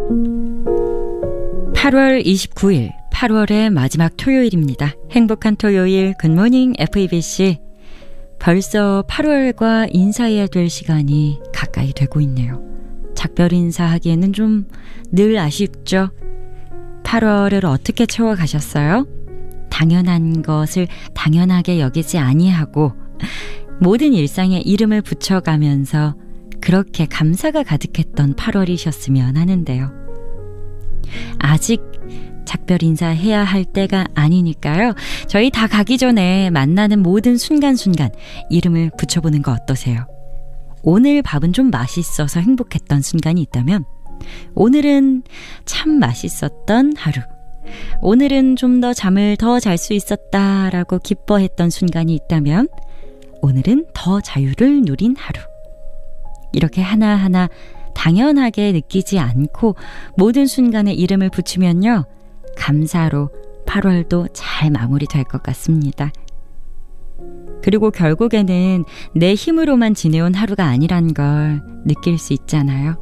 8월 29일, 8월의 마지막 토요일입니다. 행복한 토요일, 굿모닝 FEBC. 벌써 8월과 인사해야 될 시간이 가까이 되고 있네요. 작별 인사하기에는 좀 늘 아쉽죠? 8월을 어떻게 채워가셨어요? 당연한 것을 당연하게 여기지 아니하고 모든 일상에 이름을 붙여가면서 그렇게 감사가 가득했던 8월이셨으면 하는데요. 아직 작별 인사해야 할 때가 아니니까요. 저희 다 가기 전에 만나는 모든 순간순간 이름을 붙여보는 거 어떠세요? 오늘 밥은 좀 맛있어서 행복했던 순간이 있다면 오늘은 참 맛있었던 하루, 오늘은 좀 더 잠을 더 잘 수 있었다라고 기뻐했던 순간이 있다면 오늘은 더 자유를 누린 하루. 이렇게 하나하나 당연하게 느끼지 않고 모든 순간에 이름을 붙이면요, 감사로 8월도 잘 마무리될 것 같습니다. 그리고 결국에는 내 힘으로만 지내온 하루가 아니란 걸 느낄 수 있잖아요.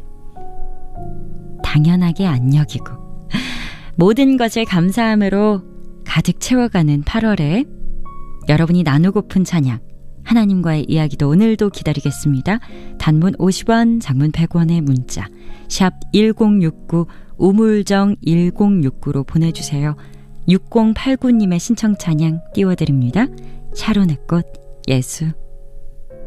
당연하게 안 여기고 모든 것을 감사함으로 가득 채워가는 8월에 여러분이 나누고픈 찬양, 하나님과의 이야기도 오늘도 기다리겠습니다. 단문 50원, 장문 100원의 문자 샵 1069, 우물정 1069로 보내주세요. 6089님의 신청 찬양 띄워드립니다. 샤론의 꽃, 예수.